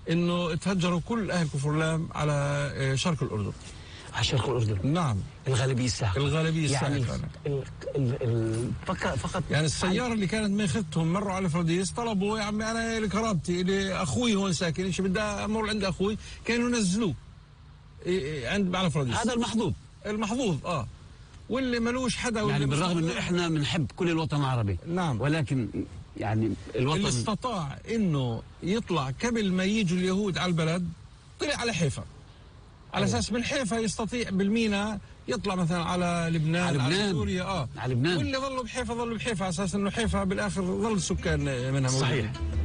انه تهجروا كل اهل كفر لام على شرق الاردن. على شرق الاردن. نعم. الغالبيه الساحقه. الغالبيه الساحقه. يعني فقط يعني السياره اللي كانت ماخذتهم مروا على فراديس، طلبوا يا عمي انا لكرامتي اللي اخوي هون ساكن، ايش بدي امر عند اخوي، كانوا ينزلوه عند على فراديس. هذا المحظوظ. المحظوظ واللي ملوش حدا، يعني بالرغم انه احنا بنحب كل الوطن العربي. نعم. ولكن يعني الوطن اللي استطاع انه يطلع قبل ما يجوا اليهود على البلد طلع على حيفا، على اساس من حيفا يستطيع بالمينا يطلع مثلا على لبنان، على سوريا. على لبنان. واللي ظلوا بحيفا ظلوا بحيفا على اساس انه حيفا بالاخر ظل السكان منها موجودين. صحيح.